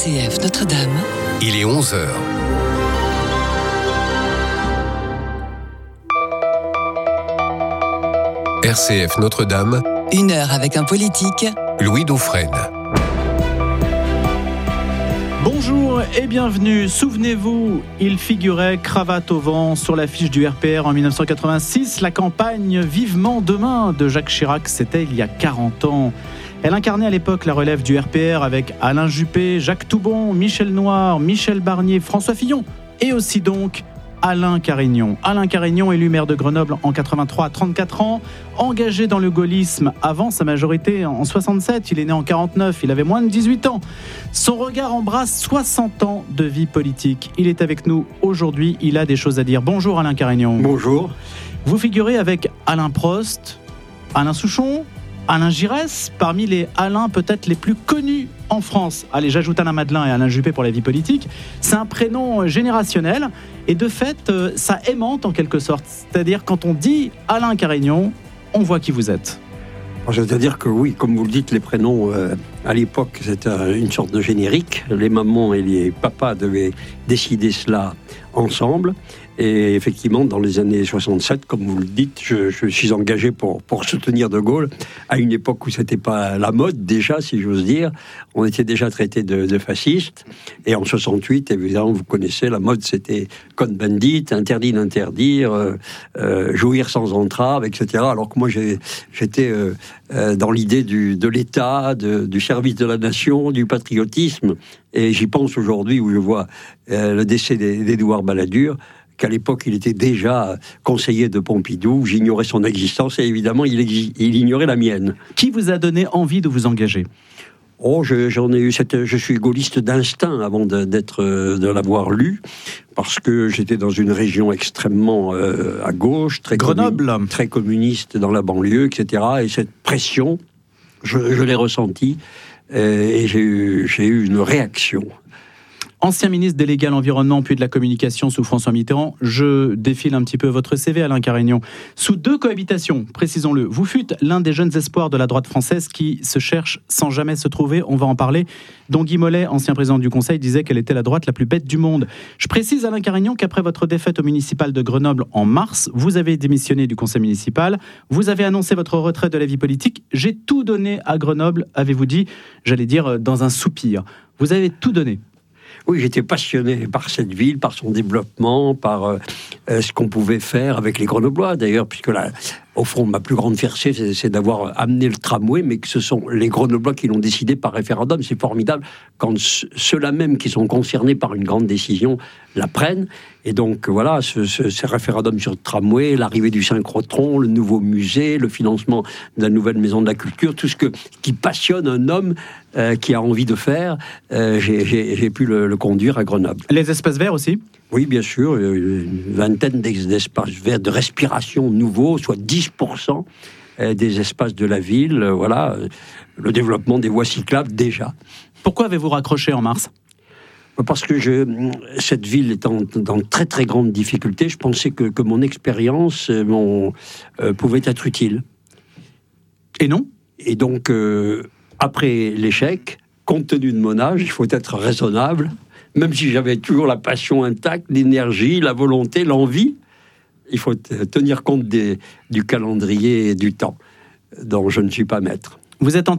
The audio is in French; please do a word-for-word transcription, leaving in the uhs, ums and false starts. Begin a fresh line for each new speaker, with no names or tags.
C F Notre-Dame.
Il est onze heures. R C F Notre-Dame.
Une heure avec un politique.
Louis Dauphren.
Bonjour et bienvenue. Souvenez-vous, il figurait cravate au vent sur l'affiche du R P R en dix-neuf cent quatre-vingt-six. La campagne Vivement demain de Jacques Chirac, c'était il y a quarante ans. Elle incarnait à l'époque la relève du R P R avec Alain Juppé, Jacques Toubon, Michel Noir, Michel Barnier, François Fillon et aussi donc Alain Carignon. Alain Carignon, élu maire de Grenoble en quatre-vingt-trois à trente-quatre ans, engagé dans le gaullisme avant sa majorité en soixante-sept, il est né en quarante-neuf, il avait moins de dix-huit ans. Son regard embrasse soixante ans de vie politique. Il est avec nous aujourd'hui, il a des choses à dire. Bonjour Alain Carignon.
Bonjour.
Vous figurez avec Alain Prost, Alain Souchon, Alain Giresse, parmi les Alain peut-être les plus connus en France. Allez, j'ajoute Alain Madelin et Alain Juppé pour la vie politique. C'est un prénom générationnel et de fait, ça aimante en quelque sorte. C'est-à-dire quand on dit Alain Carignon, on voit qui vous êtes.
Je veux dire que oui, comme vous le dites, les prénoms, euh, à l'époque, c'était une sorte de générique. Les mamans et les papas devaient décider cela ensemble. Et effectivement, dans les années soixante-sept, comme vous le dites, je, je suis engagé pour, pour soutenir De Gaulle, à une époque où c'était pas la mode déjà, si j'ose dire. On était déjà traité de, de fasciste. Et en soixante-huit, évidemment, vous connaissez, la mode, c'était Cohn-Bendit, interdit d'interdire, euh, euh, jouir sans entrave, et cetera. Alors que moi, j'ai, j'étais euh, euh, dans l'idée du, de l'État, de, du service de la nation, du patriotisme. Et j'y pense aujourd'hui où je vois euh, le décès d'Édouard Balladur, qu'à l'époque, il était déjà conseiller de Pompidou. J'ignorais son existence et évidemment, il, exi- il ignorait la mienne.
Qui vous a donné envie de vous engager ?
Oh, je, j'en ai eu cette, je suis gaulliste d'instinct avant de, d'être, de l'avoir lu, parce que j'étais dans une région extrêmement euh, à gauche, très,
Grenoble.
Commun, très communiste dans la banlieue, et cetera. Et cette pression, je, je l'ai ressentie euh, et j'ai eu, j'ai eu une réaction.
Ancien ministre délégué à l'environnement puis de la communication sous François Mitterrand, je défile un petit peu votre C V, Alain Carignon. Sous deux cohabitations, précisons-le, vous fûtes l'un des jeunes espoirs de la droite française qui se cherche sans jamais se trouver, on va en parler, dont Guy Mollet, ancien président du Conseil, disait qu'elle était la droite la plus bête du monde. Je précise, Alain Carignon, qu'après votre défaite au municipal de Grenoble en mars, vous avez démissionné du conseil municipal, vous avez annoncé votre retrait de la vie politique. J'ai tout donné à Grenoble, avez-vous dit, j'allais dire dans un soupir. Vous avez tout donné.
Oui, j'étais passionné par cette ville, par son développement, par euh, ce qu'on pouvait faire avec les Grenoblois, d'ailleurs, puisque là, au fond, ma plus grande fierté, c'est, c'est d'avoir amené le tramway, mais que ce sont les Grenoblois qui l'ont décidé par référendum. C'est formidable quand c- ceux-là même qui sont concernés par une grande décision la prennent. Et donc, voilà, ce, ce, ce référendum sur le tramway, l'arrivée du synchrotron, le nouveau musée, le financement de la nouvelle maison de la culture, tout ce que, qui passionne un homme euh, qui a envie de faire, euh, j'ai, j'ai, j'ai pu le, le conduire à Grenoble.
Les espaces verts aussi ?
Oui, bien sûr, une vingtaine d'espaces verts de respiration nouveaux, soit dix pour cent des espaces de la ville. Voilà, le développement des voies cyclables déjà.
Pourquoi avez-vous raccroché en mars ?
Parce que je, cette ville est en, dans de très très grandes difficultés. Je pensais que, que mon expérience mon, euh, pouvait être utile.
Et non ?
Et donc, euh, après l'échec, compte tenu de mon âge, il faut être raisonnable. Même si j'avais toujours la passion intacte, l'énergie, la volonté, l'envie, il faut tenir compte des, du calendrier et du temps dont je ne suis pas maître.
Vous êtes en